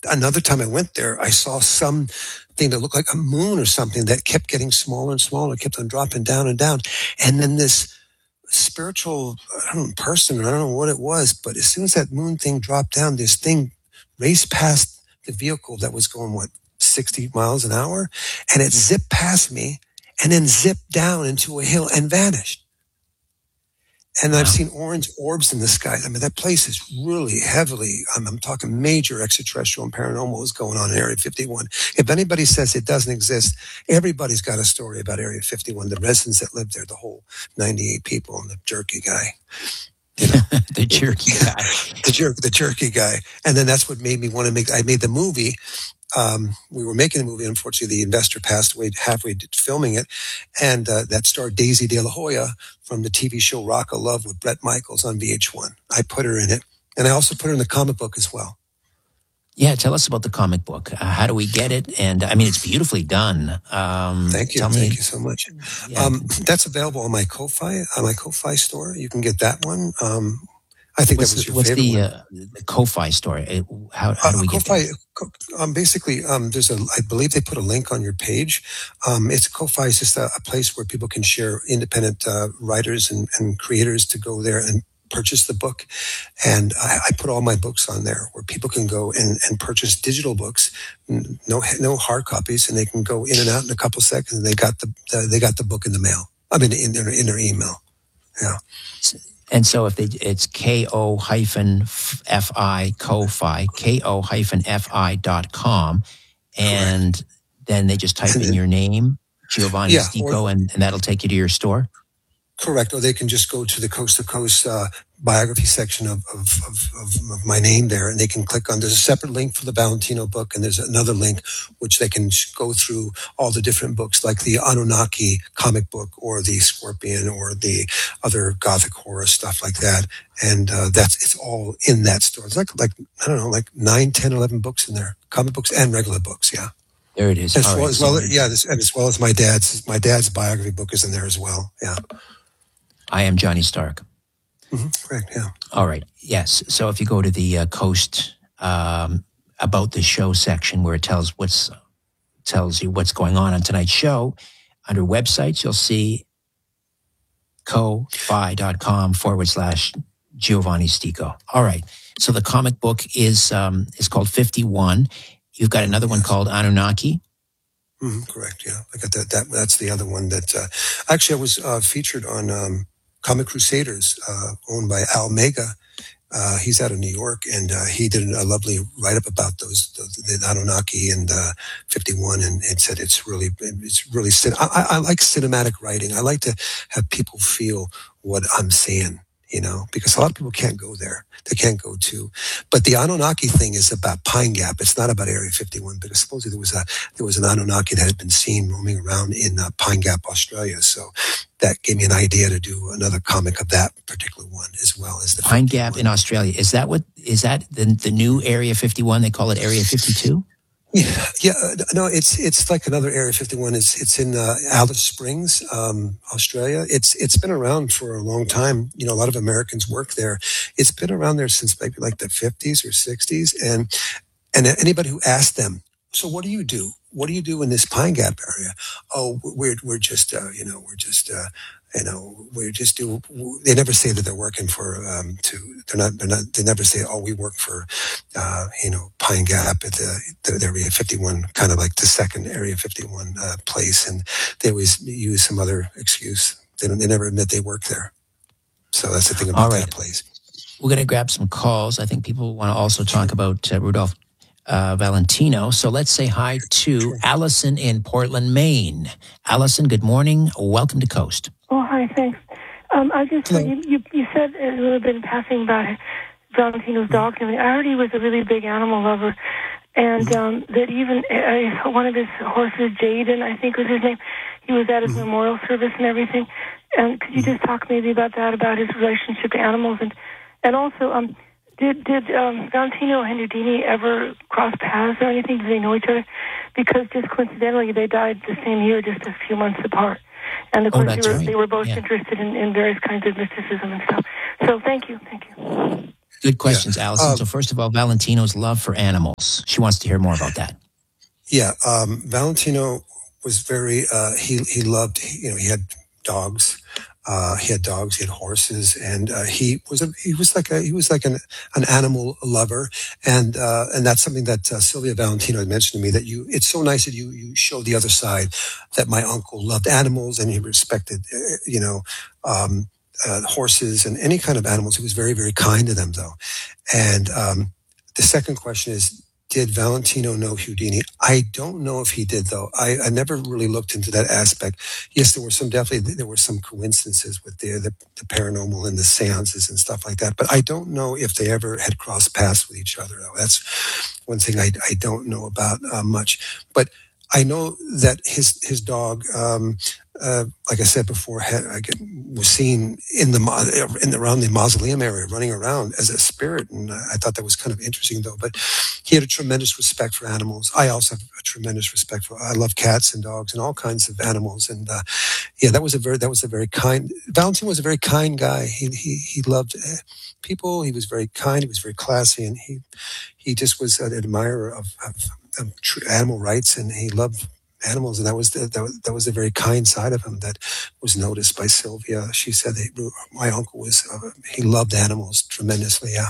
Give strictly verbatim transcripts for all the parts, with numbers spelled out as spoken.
another time I went there, I saw some thing that looked like a moon or something that kept getting smaller and smaller, kept on dropping down and down. And then this spiritual I don't know, person, I don't know what it was, but as soon as that moon thing dropped down, this thing raced past the vehicle that was going, what, sixty miles an hour? And it zipped past me and then zipped down into a hill and vanished. And wow. I've seen orange orbs in the sky. I mean, that place is really heavily, I'm, I'm talking major extraterrestrial and paranormal is going on in Area fifty-one. If anybody says it doesn't exist, everybody's got a story about Area fifty-one, the residents that live there, the whole ninety-eight people and the jerky guy. You know, the jerky guy. the jerk, the jerky guy. And then that's what made me want to make, I made the movie. Um, we were making the movie. Unfortunately, the investor passed away halfway filming it. And uh, that starred Daisy De La Hoya from the T V show Rock of Love with Bret Michaels on V H one. I put her in it. And I also put her in the comic book as well. Yeah, tell us about the comic book. Uh, how do we get it? And I mean, it's beautifully done. Um, Thank you. Tell Thank me. you so much. Yeah. Um, that's available on my Ko-Fi, on my Ko-Fi store. You can get that one. Um, I think what's that was the, your what's favorite the, one. uh, the Ko-Fi story? How, how do we uh, get Ko-Fi, that? um, basically, um, there's a, I believe they put a link on your page. Um, it's Ko-Fi is just a, a place where people can share independent uh, writers and, and creators to go there and purchase the book. And I, I put all my books on there where people can go and, and purchase digital books, no no hard copies, and they can go in and out in a couple seconds. And they got the, the they got the book in the mail. I mean, in their in their email. Yeah. And so if they, it's K-O hyphen F-I, Ko-Fi, K-O hyphen F-I dot com. And correct. Then they just type and in then, your name, Giovanni yeah, Stico, or, and, and that'll take you to your store? Correct. Or they can just go to the Coast to Coast uh, biography section of, of, of, of, of my name there, and they can click on, there's a separate link for the Valentino book, and there's another link which they can go through all the different books, like the Anunnaki comic book or the Scorpion or the other Gothic horror stuff like that. And uh, that's, it's all in that store. It's like, like, I don't know, like nine, ten, eleven books in there, comic books and regular books. Yeah. There it is. As, all well, right, as well, so yeah, this, and as well as my dad's, my dad's biography book is in there as well. Yeah. I am Johnny Stark. Mm-hmm. Correct, yeah. All right, yes. So if you go to the uh, Coast um, About the Show section where it tells what's tells you what's going on on tonight's show, under websites, you'll see ko-fi.com forward slash Giovanni Stico. All right. So the comic book is um, is called fifty-one. You've got another one yes. called Anunnaki. Mm-hmm, correct, yeah. I got that. That that's the other one that uh, actually I was uh, featured on um, Comic Crusaders, uh, owned by Al Mega. Uh, he's out of New York, and uh, he did a lovely write-up about those, the, the Anunnaki and uh, fifty-one, and, and said it's really, it's really. I, I like cinematic writing. I like to have people feel what I'm saying, you know, because a lot of people can't go there. They can't go to. But the Anunnaki thing is about Pine Gap. It's not about Area fifty-one, because supposedly there was a there was an Anunnaki that had been seen roaming around in uh, Pine Gap, Australia. So that gave me an idea to do another comic of that particular one, as well as the Pine Gap in Australia. Is that what is that the the new Area fifty-one? They call it Area fifty-two. Yeah, yeah, no, it's it's like another Area fifty-one. It's it's in uh, Alice Springs, um, Australia. It's it's been around for a long time. You know, a lot of Americans work there. It's been around there since maybe like the fifties or sixties. And and anybody who asked them, so what do you do? What do you do in this Pine Gap area? Oh, we're we're just uh, you know we're just. Uh, You know, we just do. They never say that they're working for. Um, to they're not. They're not. They never say, "Oh, we work for." Uh, you know, Pine Gap at the, the Area fifty-one, kind of like the second Area fifty-one uh, place, and they always use some other excuse. They don't. They never admit they work there. So that's the thing about right. that place. We're going to grab some calls. I think people want to also talk about uh, Rudolph uh, Valentino. So let's say hi to sure. Allison in Portland, Maine. Allison, good morning. Welcome to Coast. Oh, hi, thanks. Um, I just, you, you, you said a little bit in passing about Valentino's dog. I mean, I heard he was a really big animal lover, and um, that even uh, one of his horses, Jaden, I think was his name, he was at his mm-hmm. memorial service and everything. And could you just talk maybe about that, about his relationship to animals? And and also, um, did did um, Valentino and Houdini ever cross paths or anything? Did they know each other? Because just coincidentally, they died the same year, just a few months apart. And of oh, course, they were, right. they were both yeah. interested in, in various kinds of mysticism and stuff. So thank you, thank you. Good questions, Yeah. Allison. Um, so first of all, Valentino's love for animals. She wants to hear more about that. Yeah, um, Valentino was very. Uh, he he loved. You know, he had dogs. Uh, he had dogs. He had horses, and uh, he was a he was like a he was like an an animal lover, and uh, and that's something that uh, Sylvia Valentino had mentioned to me. That you, it's so nice that you you show the other side. That my uncle loved animals, and he respected, uh, you know, um, uh, horses and any kind of animals. He was very very kind to them, though. And um, the second question is, did Valentino know Houdini? I don't know if he did, though. I, I never really looked into that aspect. Yes, there were some definitely there were some coincidences with the, the the paranormal and the seances and stuff like that. But I don't know if they ever had crossed paths with each other. Though that's one thing I, I don't know about uh, much. But I know that his his dog, um, uh, like I said before, had, I get, was seen in the in the, around the mausoleum area, running around as a spirit, and I thought that was kind of interesting, though. But he had a tremendous respect for animals. I also have a tremendous respect for. I love cats and dogs and all kinds of animals, and uh, yeah, that was a very that was a very kind. Valentino was a very kind guy. He he he loved people. He was very kind. He was very classy, and he he just was an admirer of. of Um, animal rights, and he loved animals, and that was the, that was that was the very kind side of him that was noticed by Sylvia. She said that my uncle was uh, he loved animals tremendously. Yeah,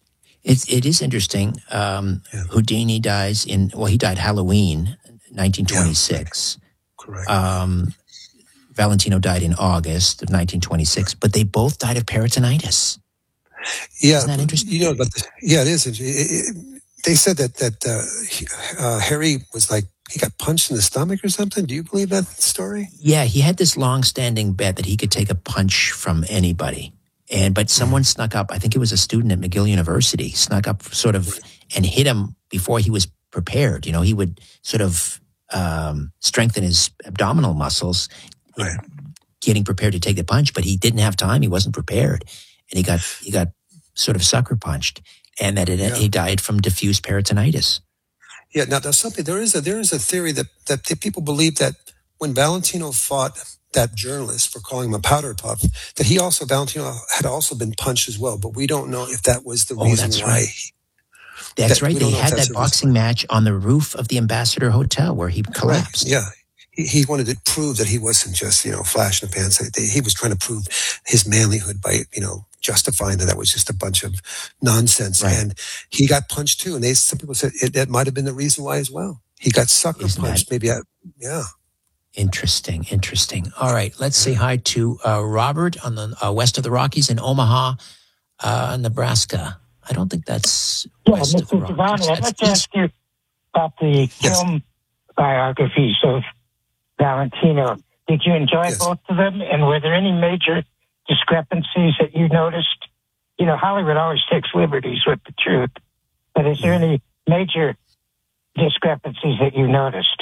It it is interesting. Um, yeah. Houdini dies in well, he died Halloween, nineteen twenty-six. Yeah, correct. Um, Valentino died in August of nineteen twenty-six, but they both died of peritonitis. Yeah, isn't that interesting? You know, but the, yeah, it is. It, it, They said that that uh, uh, Harry was like he got punched in the stomach or something. Do you believe that story? Yeah, he had this long-standing bet that he could take a punch from anybody, and but someone mm. snuck up. I think it was a student at McGill University snuck up, sort of, and hit him before he was prepared. You know, he would sort of um, strengthen his abdominal muscles, right, getting prepared to take the punch. But he didn't have time; he wasn't prepared, and he got he got sort of sucker punched. And that it, yeah. he died from diffuse peritonitis. Yeah, now there's something. There is a there is a theory that that the people believe that when Valentino fought that journalist for calling him a powder puff, that he also Valentino had also been punched as well. But we don't know if that was the oh, reason that's why. Right. He, that's that, right. They had that boxing match on the roof of the Ambassador Hotel where he collapsed. Right. Yeah. He wanted to prove that he wasn't just, you know, flash in the pants. He was trying to prove his manlyhood by, you know, justifying that that was just a bunch of nonsense. Right. And he got punched too. And they, some people said it, that might have been the reason why as well. He got sucker Isn't punched. That... Maybe, I, yeah. Interesting. Interesting. All right. Let's say hi to uh, Robert on the uh, west of the Rockies in Omaha, uh, Nebraska. I don't think that's yeah, west Mister of the Rockies. Giovanni, I'd like to ask you about the yes. film biographies of Valentino. Did you enjoy yes. both of them? And were there any major discrepancies that you noticed? You know, Hollywood always takes liberties with the truth. But is there any major discrepancies that you noticed?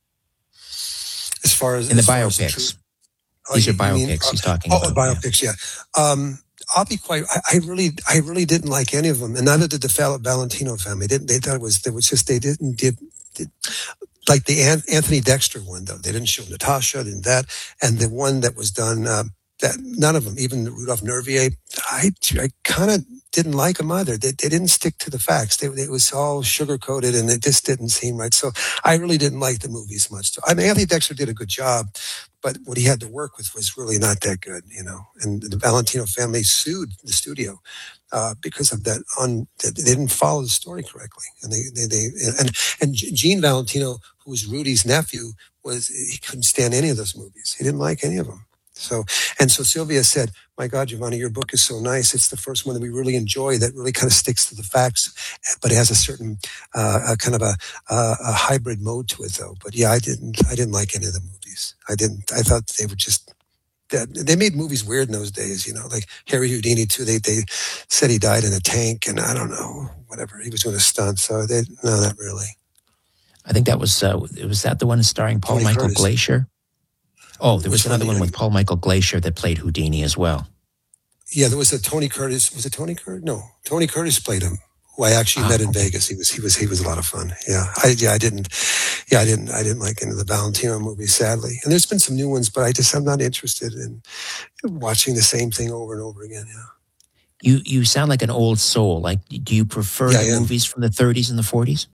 As far as in the as biopics. The These oh, are biopics mean, he's talking oh, about. Oh, biopics, yeah. yeah. Um, I'll be quite. I, I really, I really didn't like any of them, and neither did the Valentino family. They, didn't, they thought it was. There was just they didn't did. did Like the Anthony Dexter one, though, they didn't show Natasha and that, and the one that was done, uh, that none of them, even Rudolph Nervier, I, I kind of didn't like them either. They, they didn't stick to the facts. They, it was all sugar coated, and it just didn't seem right. So I really didn't like the movies much. I mean, Anthony Dexter did a good job, but what he had to work with was really not that good, you know. And the Valentino family sued the studio. Uh, because of that, on they didn't follow the story correctly, and they, they, they and and Gene Valentino, who was Rudy's nephew, was he couldn't stand any of those movies. He didn't like any of them. So and so Sylvia said, "My God, Giovanni, your book is so nice. It's the first one that we really enjoy that really kind of sticks to the facts, but it has a certain uh, a kind of a, a a hybrid mode to it, though." But yeah, I didn't I didn't like any of the movies. I didn't. I thought they were just. That they made movies weird in those days, you know, like Harry Houdini too. They they said he died in a tank, and I don't know, whatever he was doing a stunt. So they no, not really. I think that was uh, was that the one starring Paul Tony Michael Curtis. Glacier. Oh, there was Which another one, one yeah. with Paul Michael Glacier that played Houdini as well. Yeah, there was a Tony Curtis. Was it Tony Curtis? No, Tony Curtis played him. Who I actually Ah, met in okay. Vegas. He was he was he was a lot of fun. Yeah, I yeah I didn't yeah I didn't I didn't like any of the Valentino movies, sadly. And there's been some new ones, but I just I'm not interested in watching the same thing over and over again. Yeah. You you sound like an old soul. Like, do you prefer Yeah, the yeah. movies from the thirties and the forties?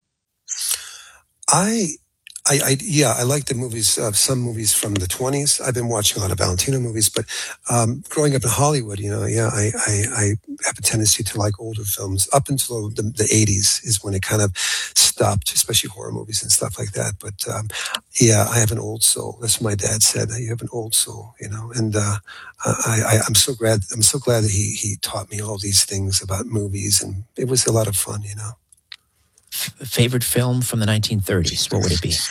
I, I, I, yeah, I like the movies, uh, some movies from the twenties. I've been watching a lot of Valentino movies, but um, growing up in Hollywood, you know, yeah, I, I, I have a tendency to like older films. Up until the, the eighties is when it kind of stopped, especially horror movies and stuff like that. But um, yeah, I have an old soul. That's what my dad said. You have an old soul, you know. And uh, I, I, I'm so glad. I'm so glad that he he taught me all these things about movies, and it was a lot of fun, you know. Favorite film from the nineteen thirties? What would it be?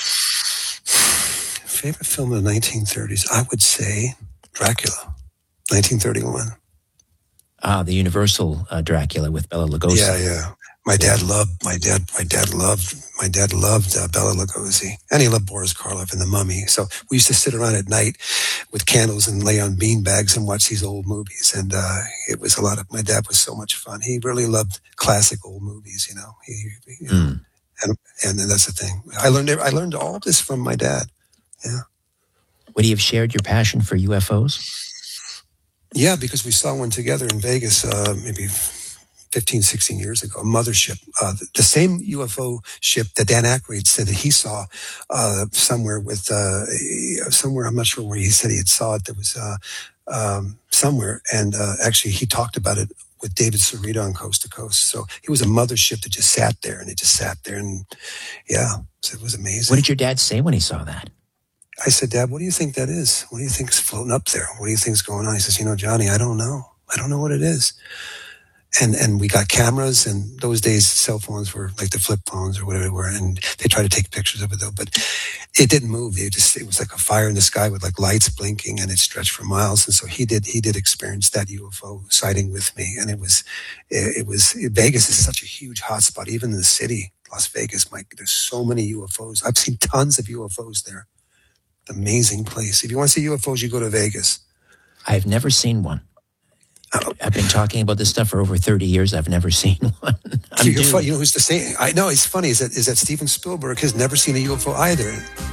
Favorite film of the nineteen thirties? I would say Dracula, nineteen thirty-one. Ah, the Universal uh, Dracula with Bela Lugosi. Yeah, yeah. My dad loved my dad. My dad loved my dad loved uh, Bela Lugosi, and he loved Boris Karloff and The Mummy. So we used to sit around at night with candles and lay on bean bags and watch these old movies. And uh, it was a lot of. My dad was so much fun. He really loved classic old movies. You know, he, you know Mm. and and that's the thing. I learned I learned all this from my dad. Yeah. Would he have shared your passion for U F Os? Yeah, because we saw one together in Vegas, uh, maybe fifteen, sixteen years ago, a mothership. Uh, the same U F O ship that Dan Aykroyd said that he saw uh, somewhere with, uh, somewhere, I'm not sure where he said he had saw it. There was uh, um, somewhere. And uh, actually, he talked about it with David Cerrito on Coast to Coast. So he was a mothership that just sat there, and it just sat there. And yeah, so it was amazing. What did your dad say when he saw that? I said, Dad, what do you think that is? What do you think is floating up there? What do you think's going on? He says, you know, Johnny, I don't know. I don't know what it is. And and we got cameras, and those days cell phones were like the flip phones or whatever they were, and they tried to take pictures of it though, but it didn't move. It just it was like a fire in the sky with like lights blinking, and it stretched for miles. And so he did he did experience that U F O sighting with me, and it was it, it was Vegas is such a huge hotspot, even in the city, Las Vegas. Mike, there's so many U F Os. I've seen tons of U F Os there. Amazing place. If you want to see U F Os, you go to Vegas. I've never seen one. Oh. I've been talking about this stuff for over thirty years. I've never seen one. I'm You're due. funny. You know who's the same? I know it's funny. Is that is that Steven Spielberg has never seen a U F O either?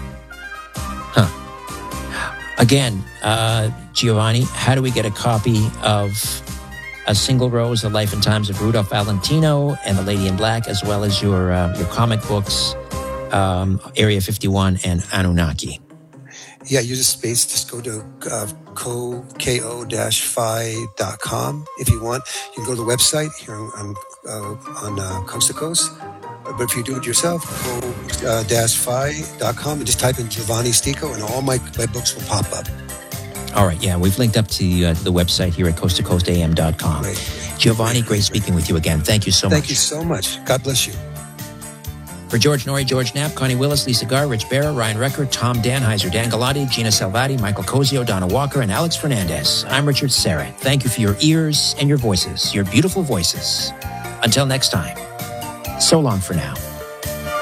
Huh. Again, uh, Giovanni, how do we get a copy of A Single Rose: The Life and Times of Rudolph Valentino and The Lady in Black, as well as your uh, your comic books, um, Area fifty-one and Anunnaki? Yeah, use a space. Just go to uh, ko dash phi dot com if you want. You can go to the website here on on, uh, on uh, Coast to Coast. But if you do it yourself, ko dash phi dot com and just type in Giovanni Stico, and all my, my books will pop up. All right, yeah, we've linked up to uh, the website here at coast to coast a m dot com. Right. Giovanni, great speaking with you again. Thank you so Thank much. you so much. God bless you. For George Norrie, George Knapp, Connie Willis, Lisa Garr, Rich Barra, Ryan Recker, Tom Danheiser, Dan Galati, Gina Salvati, Michael Cozio, Donna Walker, and Alex Fernandez. I'm Richard Serra. Thank you for your ears and your voices, your beautiful voices. Until next time, so long for now.